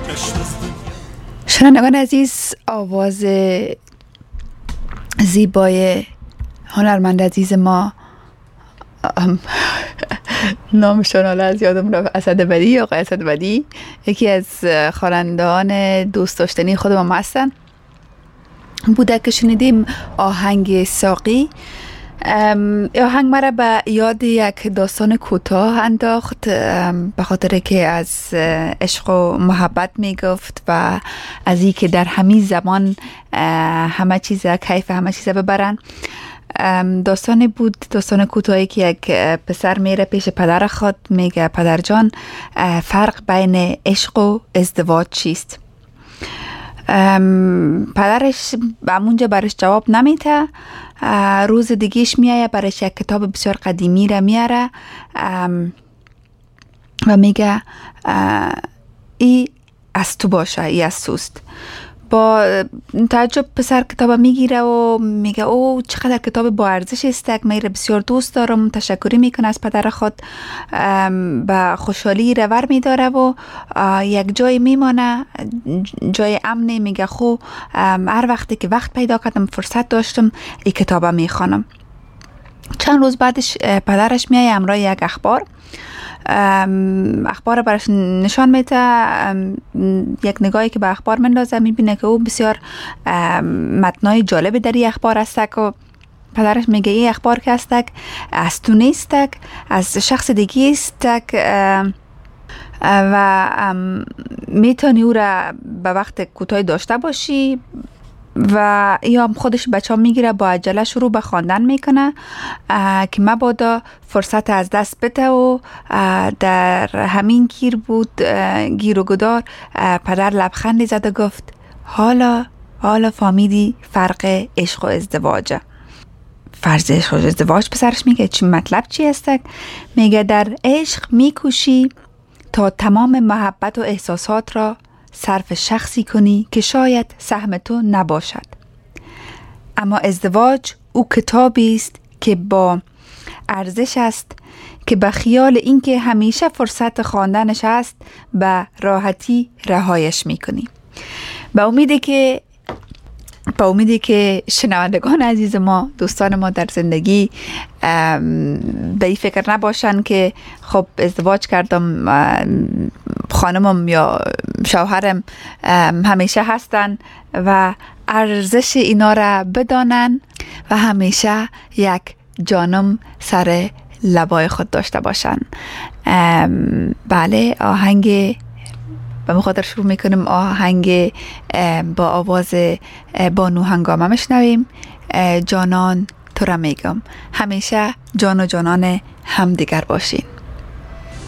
شنوندگان عزیز، آواز زیبای هنرمند عزیز ما، نامشون حالا از یادم رفت، اسدبدی، آقای اسدبدی، یکی از خوانندگان دوست داشتنی خود ما هستن، بوده که شنیدیم آهنگ ساقی. آهنگ مرا به یاد یک داستان کوتاه انداخت، به خاطر که از عشق و محبت می گفت و از این که در همین زمان همه چیز کیف همه چیز ببرن. داستان بود، داستان کوتاهی که یک پسر میره پیش پدر خود، میگه پدر جان، فرق بین عشق و ازدواج چیست؟ پدرش همونجا برش جواب نمیده. روز دیگهش میایه، برش یک کتاب بسیار قدیمی را میاره و میگه ای از تو باشه، ای از توست. با تعجب پسر کتاب میگیره و میگه او چقدر کتاب با ارزش است، من بسیار دوست دارم. تشکری میکنه از پدر خود، با خوشحالی رور میداره و یک جای میمانه، جای امنی. میگه خو هر وقتی که وقت پیدا کردم، فرصت داشتم، این کتاب میخوانم. چند روز بعدش پدرش میایه همراه یک اخبار برش نشان میده. یک نگاهی که به اخبار مندازه، میبینه که او بسیار متنای جالب در این اخبار هستک و پدرش میگه این اخبار که هستک از تو نیستک، از شخص دیگه استک و میتونی او را به وقت کوتاه داشته باشی. و یا خودش بچه ها میگیره، با عجله شروع به خواندن میکنه که مبادا فرصت از دست بده و در همین گیر و گدار پدر لبخندی زد و گفت حالا فهمیدی فرق عشق و ازدواجه. فرض عشق و ازدواج پسرش میگه چی مطلب چی هستک؟ میگه در عشق میکوشی تا تمام محبت و احساسات را صرف شخصی کنی که شاید سهم تو نباشد، اما ازدواج او کتابی است که با ارزش است که به خیال اینکه همیشه فرصت خواندنش است به راحتی رهایش میکنی. با امیدی که شنوندگان عزیز ما، دوستان ما در زندگی به این فکر نباشن که خب ازدواج کردم، خانمم یا شوهرم همیشه هستن و ارزش اینا را بدانن و همیشه یک جانم سر لبای خود داشته باشن. بله، آهنگ به مخاطر شروع میکنیم. آهنگ با آواز بانو هنگامه میشنویم. جانان تو را میگم، همیشه جان و جانان همدیگر باشین.